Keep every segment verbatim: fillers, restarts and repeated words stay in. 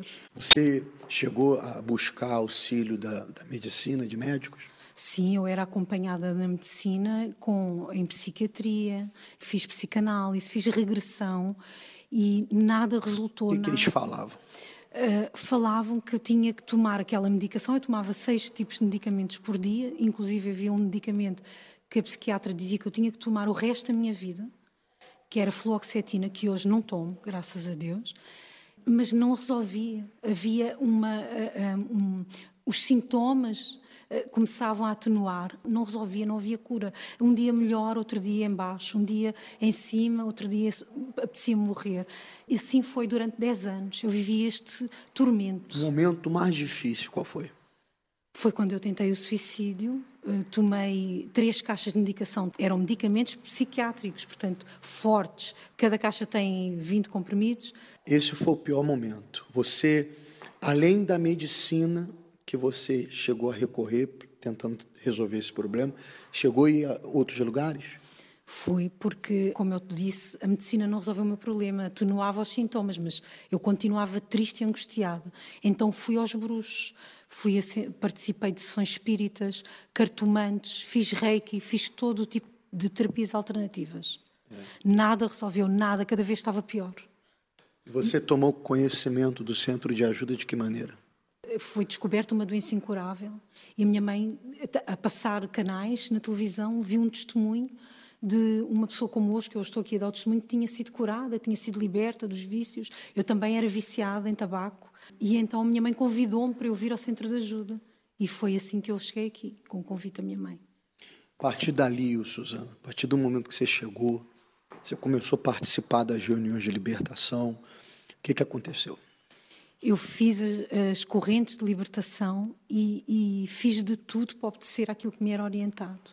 resolver. Você chegou a buscar auxílio da, da medicina, de médicos? Sim, eu era acompanhada na medicina com, em psiquiatria, fiz psicanálise, fiz regressão e nada resultou. O que, nada. que eles falavam? Uh, falavam que eu tinha que tomar aquela medicação. Eu tomava seis tipos de medicamentos por dia, inclusive havia um medicamento que a psiquiatra dizia que eu tinha que tomar o resto da minha vida, que era fluoxetina, que hoje não tomo, graças a Deus, mas não resolvia. Havia uma... Uh, um, os sintomas uh, começavam a atenuar, não resolvia, não havia cura. Um dia melhor, outro dia em baixo, um dia em cima, outro dia apetecia-me morrer. E assim foi durante dez anos. Eu vivi este tormento. O momento mais difícil, qual foi? Foi quando eu tentei o suicídio. Uh, tomei três caixas de medicação. Eram medicamentos psiquiátricos, portanto, fortes. Cada caixa tem vinte comprimidos. Esse foi o pior momento. Você, além da medicina que você chegou a recorrer, tentando resolver esse problema, chegou a ir a outros lugares? Fui, porque, como eu te disse, a medicina não resolveu o meu problema, atenuava os sintomas, mas eu continuava triste e angustiada. Então fui aos bruxos, fui a, participei de sessões espíritas, cartomantes, fiz reiki, fiz todo o tipo de terapias alternativas. É. Nada resolveu, nada, cada vez estava pior. Você tomou conhecimento do centro de ajuda de que maneira? Foi descoberta uma doença incurável e a minha mãe, a passar canais na televisão, viu um testemunho de uma pessoa como hoje, que eu estou aqui a dar o testemunho, que tinha sido curada, tinha sido liberta dos vícios. Eu também era viciada em tabaco e então a minha mãe convidou-me para eu vir ao centro de ajuda e foi assim que eu cheguei aqui, com o convite da minha mãe. A partir dali, Suzana, a partir do momento que você chegou, você começou a participar das reuniões de libertação, o que, que aconteceu? Eu fiz as, as correntes de libertação e, e fiz de tudo para obedecer àquilo que me era orientado.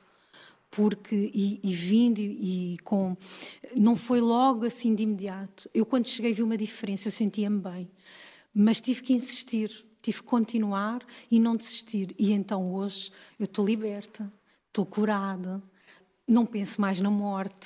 Porque, e, e vindo e, e com... Não foi logo assim de imediato. Eu, quando cheguei, vi uma diferença, eu sentia-me bem. Mas tive que insistir, tive que continuar e não desistir. E então, hoje, eu estou liberta, estou curada, não penso mais na morte,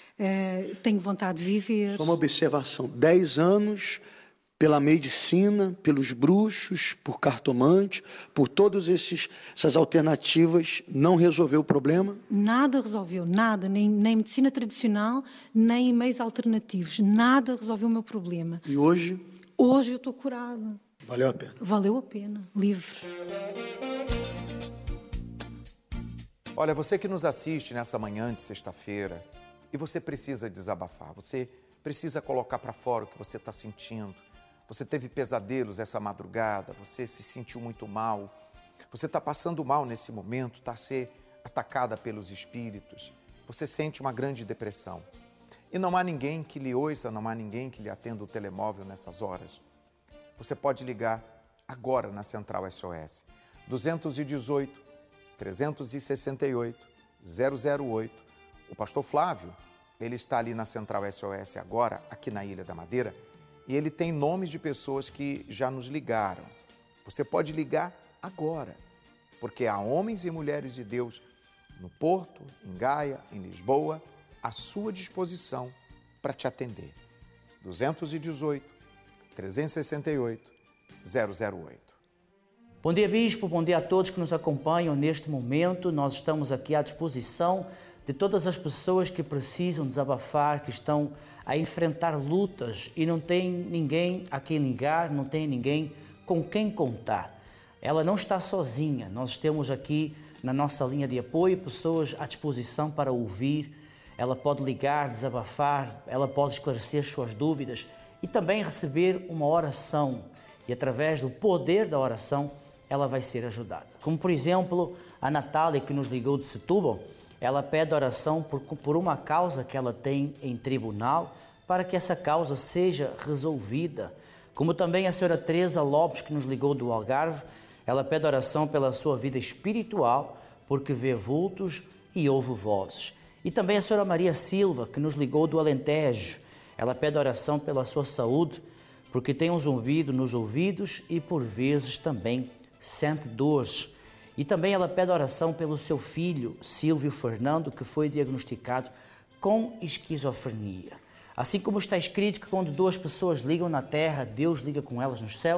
uh, tenho vontade de viver. Só uma observação, dez anos... pela medicina, pelos bruxos, por cartomante, por todas essas alternativas, não resolveu o problema? Nada resolveu, nada, nem, nem medicina tradicional, nem meios alternativos, nada resolveu o meu problema. E hoje? Hoje eu estou curada. Valeu a pena? Valeu a pena, livre. Olha, você que nos assiste nessa manhã de sexta-feira, e você precisa desabafar, você precisa colocar para fora o que você está sentindo. Você teve pesadelos essa madrugada, você se sentiu muito mal, você está passando mal nesse momento, está a ser atacada pelos espíritos, você sente uma grande depressão. E não há ninguém que lhe ouça, não há ninguém que lhe atenda o telemóvel nessas horas. Você pode ligar agora na Central S O S, dois um oito, três seis oito, zero zero oito. O pastor Flávio, ele está ali na Central S O S agora, aqui na Ilha da Madeira, e ele tem nomes de pessoas que já nos ligaram. Você pode ligar agora, porque há homens e mulheres de Deus no Porto, em Gaia, em Lisboa, à sua disposição para te atender. dois um oito, três seis oito, zero zero oito. Bom dia, Bispo. Bom dia a todos que nos acompanham neste momento. Nós estamos aqui à disposição de todas as pessoas que precisam desabafar, que estão a enfrentar lutas e não tem ninguém a quem ligar, não tem ninguém com quem contar. Ela não está sozinha, nós temos aqui na nossa linha de apoio pessoas à disposição para ouvir. Ela pode ligar, desabafar, ela pode esclarecer suas dúvidas e também receber uma oração. E através do poder da oração, ela vai ser ajudada. Como, por exemplo, a Natália, que nos ligou de Setúbal, ela pede oração por, por uma causa que ela tem em tribunal, para que essa causa seja resolvida. Como também a senhora Teresa Lopes, que nos ligou do Algarve, ela pede oração pela sua vida espiritual, porque vê vultos e ouve vozes. E também a senhora Maria Silva, que nos ligou do Alentejo, ela pede oração pela sua saúde, porque tem um zumbido nos ouvidos e por vezes também sente dores. E também ela pede oração pelo seu filho, Silvio Fernando, que foi diagnosticado com esquizofrenia. Assim como está escrito que quando duas pessoas ligam na terra, Deus liga com elas nos céus,